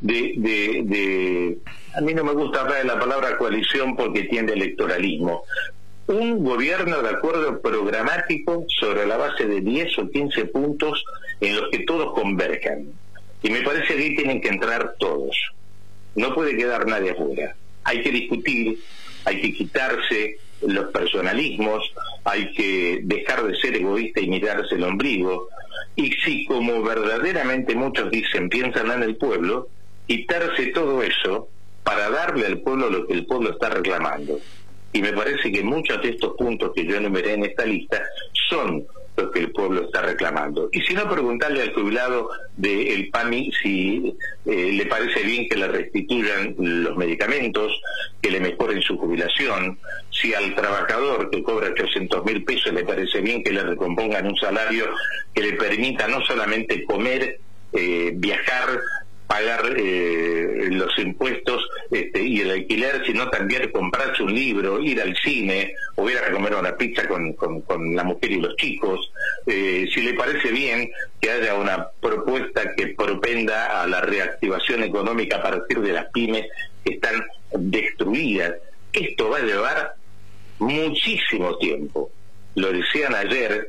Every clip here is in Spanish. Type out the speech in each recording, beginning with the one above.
A mí no me gusta hablar de la palabra coalición porque tiende al electoralismo. Un gobierno de acuerdo programático sobre la base de 10 o 15 puntos en los que todos converjan. Y me parece que ahí tienen que entrar todos. No puede quedar nadie afuera. Hay que discutir, hay que quitarse los personalismos, hay que dejar de ser egoísta y mirarse el ombligo. Y si, como verdaderamente muchos dicen, piensan en el pueblo, quitarse todo eso para darle al pueblo lo que el pueblo está reclamando. Y me parece que muchos de estos puntos que yo enumeré en esta lista son lo que el pueblo está reclamando. Y si no, preguntarle al jubilado del PAMI si le parece bien que le restituyan los medicamentos, que le mejoren su jubilación, si al trabajador que cobra 800.000 pesos le parece bien que le recompongan un salario que le permita no solamente comer, viajar, pagar los impuestos y el alquiler, sino también comprarse un libro, ir al cine o ir a comer una pizza con la mujer y los chicos. Si le parece bien que haya una propuesta que propenda a la reactivación económica a partir de las pymes que están destruidas. Esto va a llevar muchísimo tiempo. Lo decían ayer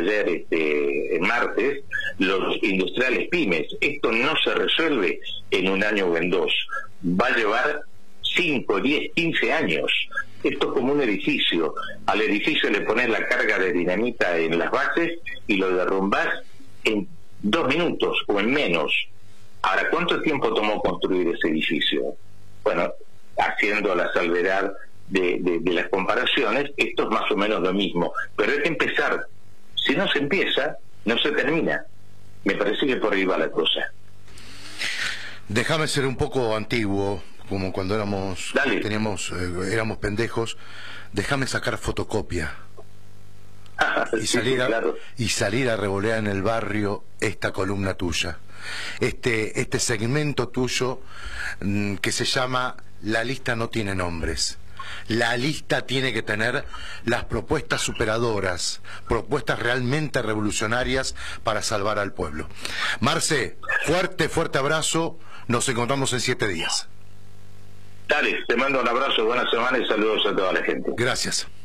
en martes, los industriales pymes. Esto no se resuelve en un año o en dos. Va a llevar 5, 10, 15 años. Esto es como un edificio. Al edificio le pones la carga de dinamita en las bases y lo derrumbás en 2 minutos o en menos. Ahora, ¿cuánto tiempo tomó construir ese edificio? Bueno, haciendo la salvedad de las comparaciones, esto es más o menos lo mismo. Pero hay que empezar. Si no se empieza, no se termina. Me parece que por ahí va la cosa. Déjame ser un poco antiguo, como cuando éramos pendejos. Déjame sacar fotocopia y salir a revolear en el barrio esta columna tuya, este segmento tuyo que se llama La lista no tiene nombres. La lista tiene que tener las propuestas superadoras, propuestas realmente revolucionarias para salvar al pueblo. Marce, fuerte abrazo, nos encontramos en 7 días. Dale, te mando un abrazo, buena semana y saludos a toda la gente. Gracias.